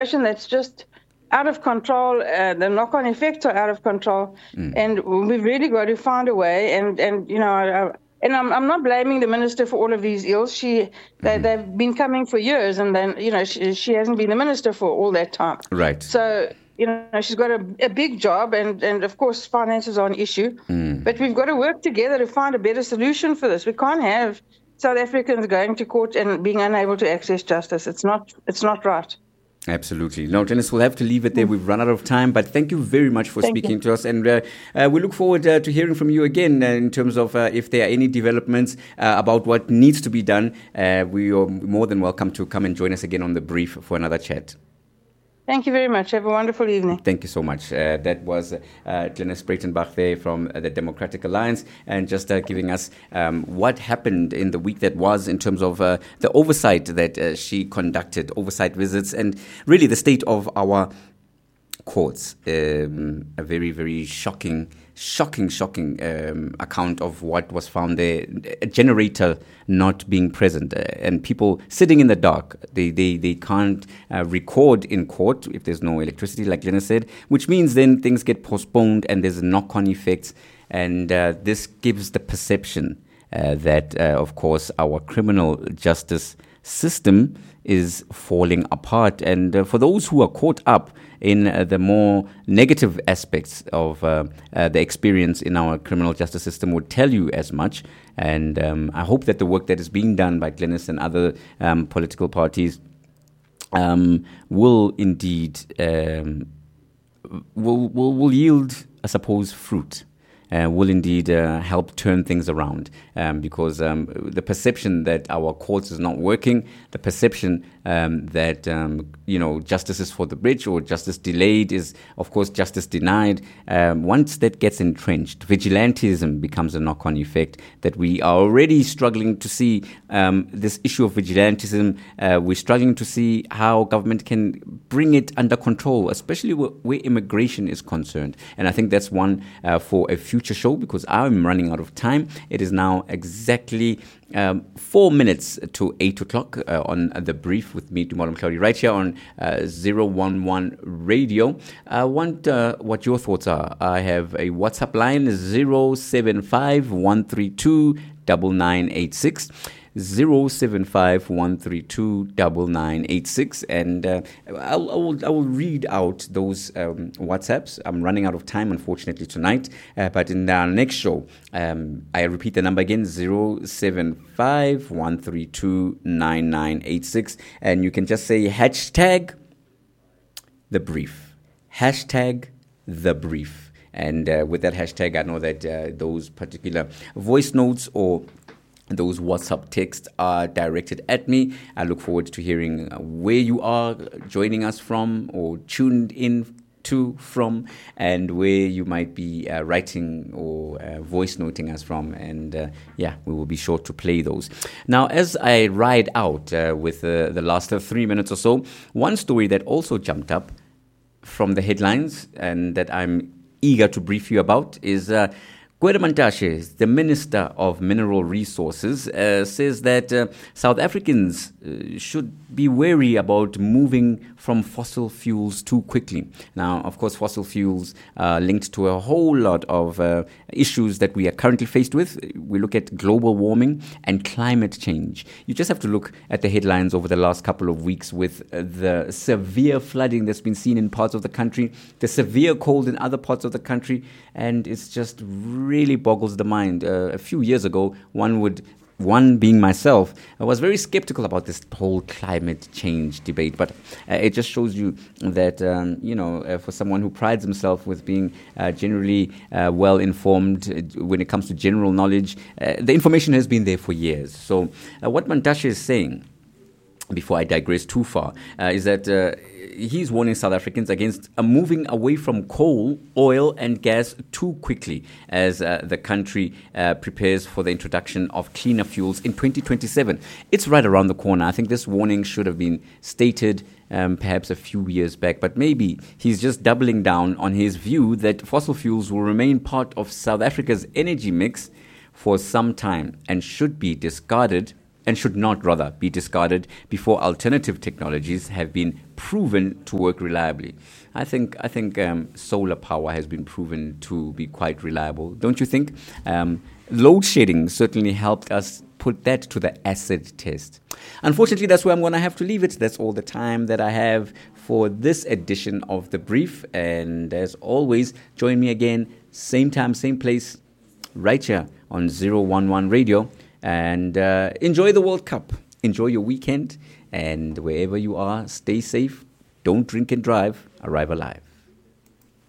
that's just out of control. The knock-on effects are out of control, and we've really got to find a way. And I'm not blaming the minister for all of these ills. They've been coming for years, and then she hasn't been the minister for all that time. Right. So she's got a big job, and of course finances are an issue. But we've got to work together to find a better solution for this. We can't have South Africans going to court and being unable to access justice. It's not right. Absolutely. No, Glynis, we'll have to leave it there. We've run out of time, but thank you very much for speaking to us. And we look forward to hearing from you again in terms of if there are any developments about what needs to be done. We are more than welcome to come and join us again on The Brief for another chat. Thank you very much. Have a wonderful evening. Thank you so much. That was Glynis Breitenbach there from the Democratic Alliance, and just giving us what happened in the week that was in terms of the oversight that she conducted, oversight visits, and really the state of our courts. A very, very shocking account of what was found there. A generator not being present, and people sitting in the dark. They can't record in court if there's no electricity, like Glynis said, which means then things get postponed and there's knock-on effects. And this gives the perception that, of course, our criminal justice system is falling apart. And for those who are caught up in the more negative aspects of the experience in our criminal justice system, would tell you as much. And I hope that the work that is being done by Glynis and other political parties will indeed will yield, I suppose, fruit. Will indeed help turn things around, because the perception that our courts is not working, the perception that justice is for the rich or justice delayed is, of course, justice denied. Once that gets entrenched, vigilantism becomes a knock-on effect that we are already struggling to see. This issue of vigilantism, we're struggling to see how government can bring it under control, especially where immigration is concerned. And I think that's one for a future show, because I'm running out of time. It is now exactly 4 minutes to 8 o'clock on The Brief with me, Dumalo Mhlari, right here on 011 Radio. I want what your thoughts are. I have a WhatsApp line, 075 132 9986. 075-132-9986, and I will read out those WhatsApps. I'm running out of time, unfortunately, tonight, but in our next show, I repeat the number again, 075-132-9986, and you can just say hashtag The Brief, hashtag The Brief, and with that hashtag, I know that those particular voice notes or those WhatsApp texts are directed at me. I look forward to hearing where you are joining us from or tuned in to from, and where you might be writing or voice noting us from. And we will be sure to play those. Now, as I ride out with the last 3 minutes or so, one story that also jumped up from the headlines and that I'm eager to brief you about is Gwede Mantashe, the Minister of Mineral Resources, says that South Africans should be wary about moving from fossil fuels too quickly. Now, of course, fossil fuels are linked to a whole lot of issues that we are currently faced with. We look at global warming and climate change. You just have to look at the headlines over the last couple of weeks with the severe flooding that's been seen in parts of the country, the severe cold in other parts of the country, and it's just really boggles the mind. A few years ago, one being myself, I was very skeptical about this whole climate change debate, but it just shows you that, for someone who prides himself with being generally well informed when it comes to general knowledge, the information has been there for years. So what Mantashe is saying, before I digress too far, is that he's warning South Africans against moving away from coal, oil and gas too quickly as the country prepares for the introduction of cleaner fuels in 2027. It's right around the corner. I think this warning should have been stated perhaps a few years back, but maybe he's just doubling down on his view that fossil fuels will remain part of South Africa's energy mix for some time and should not be discarded before alternative technologies have been proven to work reliably. I think solar power has been proven to be quite reliable. Don't you think? Load shedding certainly helped us put that to the acid test. Unfortunately, that's where I'm going to have to leave it. That's all the time that I have for this edition of The Brief. And as always, join me again, same time, same place, right here on 011 Radio. And enjoy the World Cup. Enjoy your weekend. And wherever you are, stay safe. Don't drink and drive. Arrive alive.